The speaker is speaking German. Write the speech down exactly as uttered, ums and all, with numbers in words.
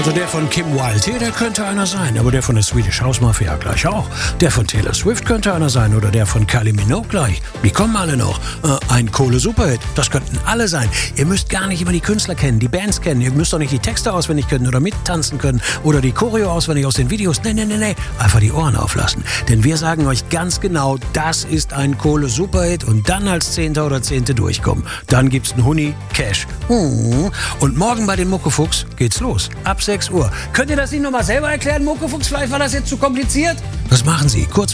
Also der von Kim Wilde hier, der könnte einer sein, aber der von der Swedish House Mafia gleich auch. Der von Taylor Swift könnte einer sein oder der von Kylie Minogue gleich. Die kommen alle noch. Äh, ein Kohle-Superhit, das könnten alle sein. Ihr müsst gar nicht immer die Künstler kennen, die Bands kennen. Ihr müsst doch nicht die Texte auswendig können oder mittanzen können oder die Choreo auswendig aus den Videos. Nee, nee, nee, nee. Einfach die Ohren auflassen. Denn wir sagen euch ganz genau, das ist ein Kohle-Superhit und dann als Zehnter oder Zehnte durchkommen. Dann gibt's einen Huni, Cash. Und morgen bei den Muckefuchs geht's los. Ab sechs Uhr. Könnt ihr das nicht nochmal selber erklären, Muckefuchs? Vielleicht war das jetzt zu kompliziert? Das machen Sie. Kurz